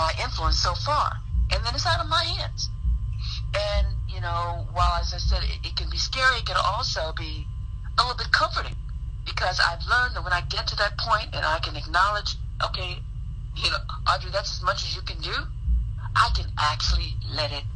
my influence so far, and then it's out of my hands. And, while, as I said, it can be scary, it can also be a little bit comforting, because I've learned that when I get to that point and I can acknowledge, okay, Audrey, that's as much as you can do, I can actually let it